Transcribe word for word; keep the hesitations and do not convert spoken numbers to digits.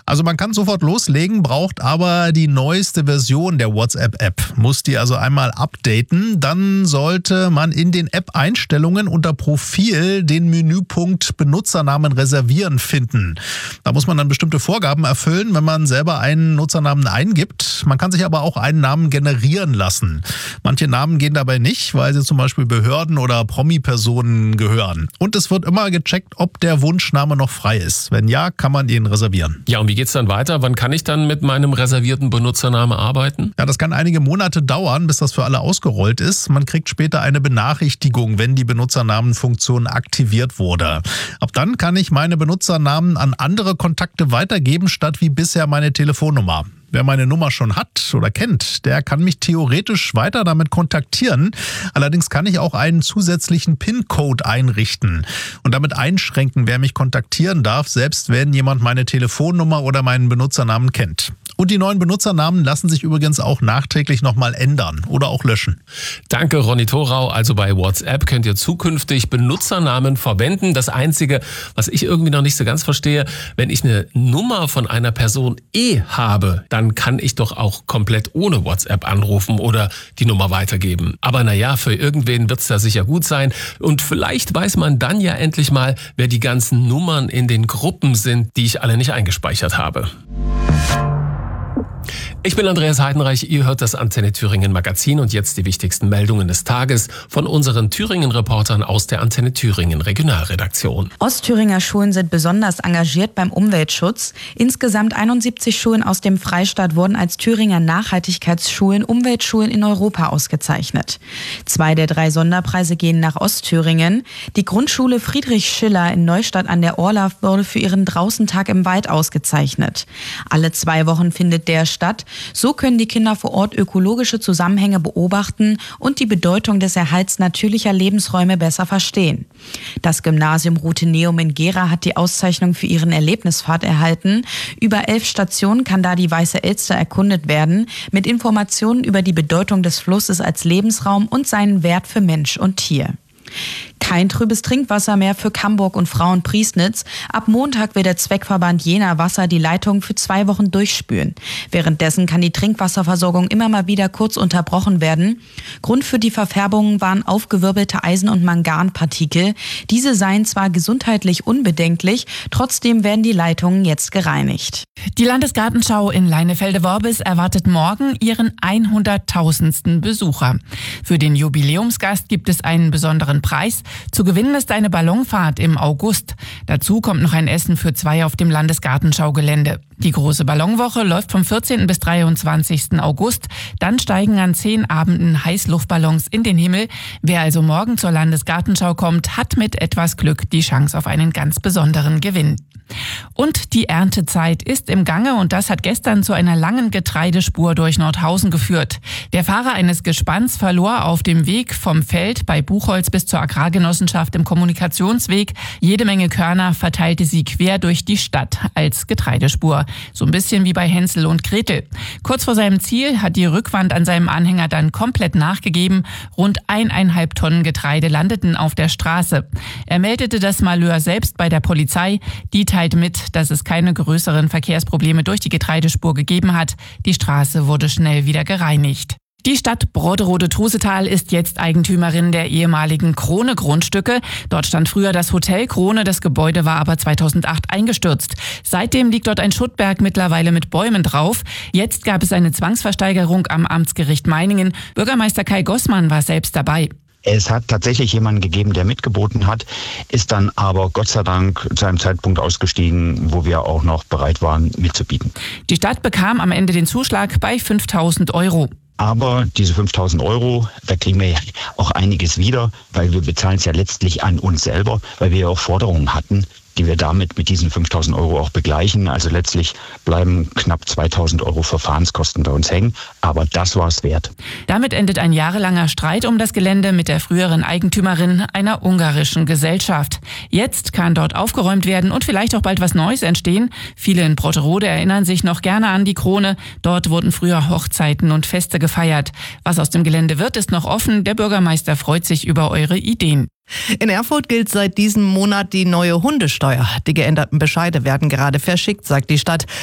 Also man kann sofort loslegen, braucht aber die neueste Version der WhatsApp-App. Muss die also einmal updaten, dann sollte man in den App-Einstellungen unter Profil den Menüpunkt Benutzernamen reservieren finden. Da muss man dann bestimmte Vorgaben erfüllen, wenn man selber einen Nutzernamen eingibt. Man kann sich aber auch einen Namen generieren lassen. Manche Namen gehen dabei nicht, weil sie zum Beispiel Behörden oder Promi-Personen gehören. Und es wird immer gecheckt, ob der Wunschname noch frei ist. Wenn ja, kann man ihn reservieren. Ja, und wie geht's dann weiter? Wann kann ich dann mit meinem reservierten Benutzernamen arbeiten? Ja, das kann einige Monate dauern, bis das für alle ausgerollt ist. Man kriegt später eine Benachrichtigung, wenn die Benutzernamenfunktion aktiviert wurde. Ab dann kann ich meine Benutzernamen an andere Kontakte weitergeben, statt wie bisher meine Telefonnummer. Wer meine Nummer schon hat oder kennt, der kann mich theoretisch weiter damit kontaktieren. Allerdings kann ich auch einen zusätzlichen PIN-Code einrichten und damit einschränken, wer mich kontaktieren darf, selbst wenn jemand meine Telefonnummer oder meinen Benutzernamen kennt. Und die neuen Benutzernamen lassen sich übrigens auch nachträglich nochmal ändern oder auch löschen. Danke, Ronny Thorau. Also bei WhatsApp könnt ihr zukünftig Benutzernamen verwenden. Das Einzige, was ich irgendwie noch nicht so ganz verstehe, wenn ich eine Nummer von einer Person eh habe, dann kann ich doch auch komplett ohne WhatsApp anrufen oder die Nummer weitergeben. Aber naja, für irgendwen wird's da sicher gut sein. Und vielleicht weiß man dann ja endlich mal, wer die ganzen Nummern in den Gruppen sind, die ich alle nicht eingespeichert habe. Ich bin Andreas Heidenreich, ihr hört das Antenne Thüringen Magazin und jetzt die wichtigsten Meldungen des Tages von unseren Thüringen-Reportern aus der Antenne Thüringen Regionalredaktion. Ostthüringer Schulen sind besonders engagiert beim Umweltschutz. Insgesamt einundsiebzig Schulen aus dem Freistaat wurden als Thüringer Nachhaltigkeitsschulen, Umweltschulen in Europa ausgezeichnet. Zwei der drei Sonderpreise gehen nach Ostthüringen. Die Grundschule Friedrich Schiller in Neustadt an der Orla wurde für ihren Draußentag im Wald ausgezeichnet. Alle zwei Wochen findet der statt. So können die Kinder vor Ort ökologische Zusammenhänge beobachten und die Bedeutung des Erhalts natürlicher Lebensräume besser verstehen. Das Gymnasium Rutheneum in Gera hat die Auszeichnung für ihren Erlebnispfad erhalten. Über elf Stationen kann da die Weiße Elster erkundet werden, mit Informationen über die Bedeutung des Flusses als Lebensraum und seinen Wert für Mensch und Tier. Kein trübes Trinkwasser mehr für Camburg und Frauen-Priesnitz. Ab Montag wird der Zweckverband Jena Wasser die Leitung für zwei Wochen durchspülen. Währenddessen kann die Trinkwasserversorgung immer mal wieder kurz unterbrochen werden. Grund für die Verfärbungen waren aufgewirbelte Eisen- und Manganpartikel. Diese seien zwar gesundheitlich unbedenklich, trotzdem werden die Leitungen jetzt gereinigt. Die Landesgartenschau in Leinefelde-Worbis erwartet morgen ihren hunderttausendsten Besucher. Für den Jubiläumsgast gibt es einen besonderen Preis. Zu gewinnen ist eine Ballonfahrt im August. Dazu kommt noch ein Essen für zwei auf dem Landesgartenschaugelände. Die große Ballonwoche läuft vom vierzehnten bis dreiundzwanzigsten August. Dann steigen an zehn Abenden Heißluftballons in den Himmel. Wer also morgen zur Landesgartenschau kommt, hat mit etwas Glück die Chance auf einen ganz besonderen Gewinn. Und die Erntezeit ist im Gange und das hat gestern zu einer langen Getreidespur durch Nordhausen geführt. Der Fahrer eines Gespanns verlor auf dem Weg vom Feld bei Buchholz bis zur Agrargenossenschaft im Kommunikationsweg jede Menge Körner, verteilte sie quer durch die Stadt als Getreidespur. So ein bisschen wie bei Hänsel und Gretel. Kurz vor seinem Ziel hat die Rückwand an seinem Anhänger dann komplett nachgegeben. Rund eineinhalb Tonnen Getreide landeten auf der Straße. Er meldete das Malheur selbst bei der Polizei. Die teilte mit, dass es keine größeren Verkehrsprobleme durch die Getreidespur gegeben hat. Die Straße wurde schnell wieder gereinigt. Die Stadt Broderode-Trusetal ist jetzt Eigentümerin der ehemaligen Krone-Grundstücke. Dort stand früher das Hotel Krone, das Gebäude war aber zweitausendacht eingestürzt. Seitdem liegt dort ein Schuttberg mittlerweile mit Bäumen drauf. Jetzt gab es eine Zwangsversteigerung am Amtsgericht Meiningen. Bürgermeister Kai Gossmann war selbst dabei. Es hat tatsächlich jemanden gegeben, der mitgeboten hat, ist dann aber Gott sei Dank zu einem Zeitpunkt ausgestiegen, wo wir auch noch bereit waren, mitzubieten. Die Stadt bekam am Ende den Zuschlag bei fünftausend Euro. Aber diese fünftausend Euro, da kriegen wir ja auch einiges wieder, weil wir bezahlen es ja letztlich an uns selber, weil wir ja auch Forderungen hatten, die wir damit mit diesen fünftausend Euro auch begleichen. Also letztlich bleiben knapp zweitausend Euro Verfahrenskosten bei uns hängen. Aber das war es wert. Damit endet ein jahrelanger Streit um das Gelände mit der früheren Eigentümerin einer ungarischen Gesellschaft. Jetzt kann dort aufgeräumt werden und vielleicht auch bald was Neues entstehen. Viele in Brotterode erinnern sich noch gerne an die Krone. Dort wurden früher Hochzeiten und Feste gefeiert. Was aus dem Gelände wird, ist noch offen. Der Bürgermeister freut sich über eure Ideen. In Erfurt gilt seit diesem Monat die neue Hundesteuer. Die geänderten Bescheide werden gerade verschickt, sagt die Stadt.